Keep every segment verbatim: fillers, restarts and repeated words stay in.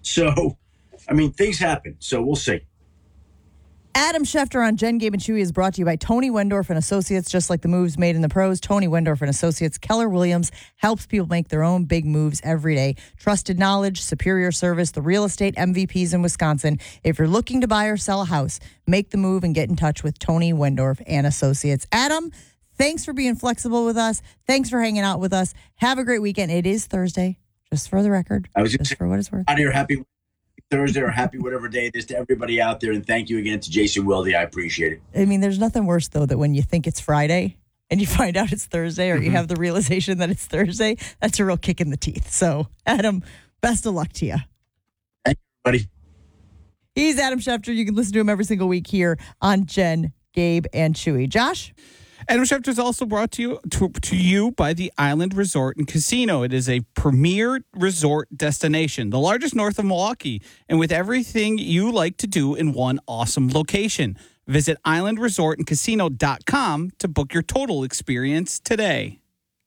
So, I mean, things happen. So we'll see. Adam Schefter on Jen, Gabe, and Chewy is brought to you by Tony Wendorf and Associates. Just like the moves made in the pros, Tony Wendorf and Associates, Keller Williams helps people make their own big moves every day. Trusted knowledge, superior service, the real estate M V Ps in Wisconsin. If you're looking to buy or sell a house, make the move and get in touch with Tony Wendorf and Associates. Adam, thanks for being flexible with us. Thanks for hanging out with us. Have a great weekend. It is Thursday, just for the record. I was just say, for what it's worth. Out of here, happy Thursday or happy whatever day it is to everybody out there. And thank you again to Jason Wilde. I appreciate it. I mean, there's nothing worse, though, that when you think it's Friday and you find out it's Thursday or mm-hmm. you have the realization that it's Thursday, that's a real kick in the teeth. So, Adam, best of luck to you. Thank you, buddy. He's Adam Schefter. You can listen to him every single week here on Jen, Gabe, and Chewy. Josh? Adam Schefter is also brought to you to, to you by the Island Resort and Casino. It is a premier resort destination, the largest north of Milwaukee, and with everything you like to do in one awesome location. Visit island resort and casino dot com to book your total experience today.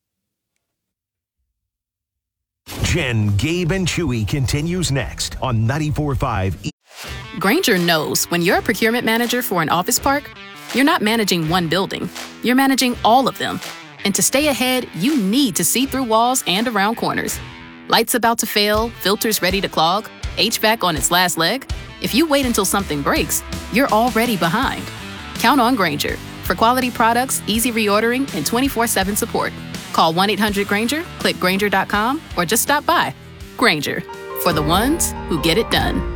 Jen, Gabe, and Chewy continues next on ninety-four point five. Grainger knows when you're a procurement manager for an office park, you're not managing one building, you're managing all of them. And to stay ahead, you need to see through walls and around corners. Lights about to fail, filters ready to clog, H V A C on its last leg. If you wait until something breaks, you're already behind. Count on Grainger for quality products, easy reordering, and twenty-four seven support. Call one eight hundred Grainger, click Grainger dot com, or just stop by. Grainger, for the ones who get it done.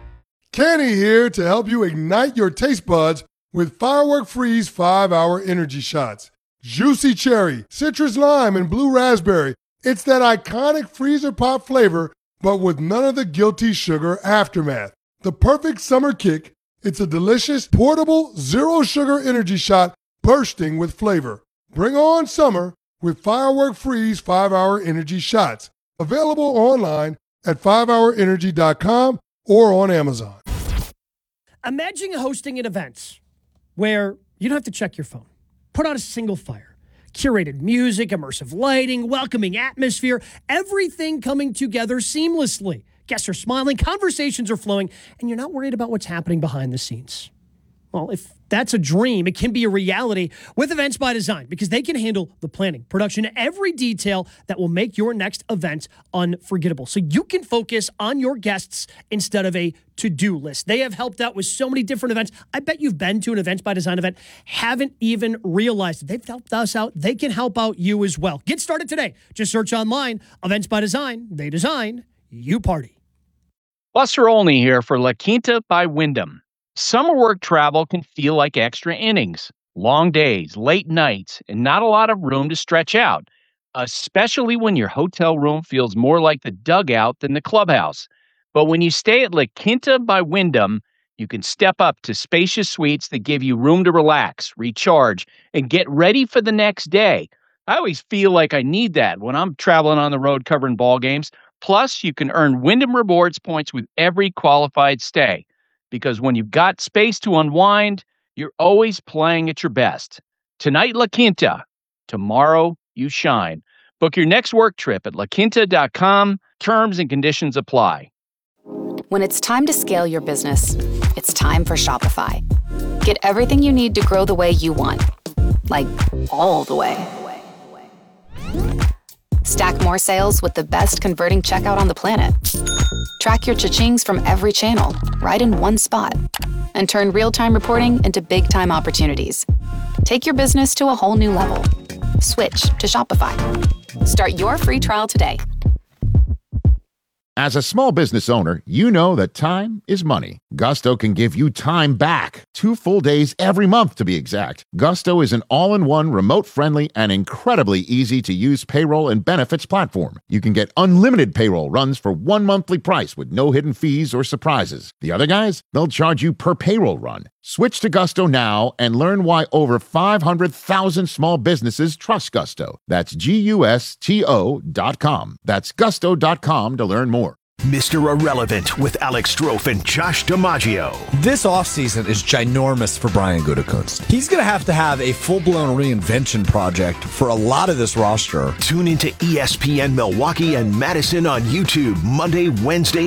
Kenny here to help you ignite your taste buds with Firework Freeze five hour Energy Shots. Juicy cherry, citrus lime, and blue raspberry. It's that iconic freezer pop flavor, but with none of the guilty sugar aftermath. The perfect summer kick. It's a delicious, portable, zero-sugar energy shot bursting with flavor. Bring on summer with Firework Freeze five hour Energy Shots. Available online at five hour energy dot com or on Amazon. Imagine hosting an event where you don't have to check your phone. Put out a single fire. Curated music, immersive lighting, welcoming atmosphere, everything coming together seamlessly. Guests are smiling, conversations are flowing, and you're not worried about what's happening behind the scenes. Well, if that's a dream, it can be a reality with Events by Design because they can handle the planning, production, every detail that will make your next event unforgettable. So you can focus on your guests instead of a to-do list. They have helped out with so many different events. I bet you've been to an Events by Design event, haven't even realized it. They've helped us out. They can help out you as well. Get started today. Just search online, Events by Design. They design, you party. Buster Olney here for La Quinta by Wyndham. Summer work travel can feel like extra innings, long days, late nights, and not a lot of room to stretch out, especially when your hotel room feels more like the dugout than the clubhouse. But when you stay at La Quinta by Wyndham, you can step up to spacious suites that give you room to relax, recharge, and get ready for the next day. I always feel like I need that when I'm traveling on the road covering ball games. Plus, you can earn Wyndham Rewards points with every qualified stay. Because when you've got space to unwind, you're always playing at your best. Tonight, La Quinta. Tomorrow, you shine. Book your next work trip at la quinta dot com. Terms and conditions apply. When it's time to scale your business, it's time for Shopify. Get everything you need to grow the way you want. Like, all the way. Stack more sales with the best converting checkout on the planet. Track your cha-chings from every channel, right in one spot. And turn real-time reporting into big-time opportunities. Take your business to a whole new level. Switch to Shopify. Start your free trial today. As a small business owner, you know that time is money. Gusto can give you time back. Two full days every month, to be exact. Gusto is an all-in-one, remote-friendly, and incredibly easy-to-use payroll and benefits platform. You can get unlimited payroll runs for one monthly price with no hidden fees or surprises. The other guys, they'll charge you per payroll run. Switch to Gusto now and learn why over five hundred thousand small businesses trust Gusto. That's G U S T O dot com. That's gusto dot com to learn more. Mister Irrelevant with Alex Strofe and Josh DiMaggio. This offseason is ginormous for Brian Gutekunst. He's going to have to have a full-blown reinvention project for a lot of this roster. Tune into E S P N Milwaukee and Madison on YouTube Monday, Wednesday,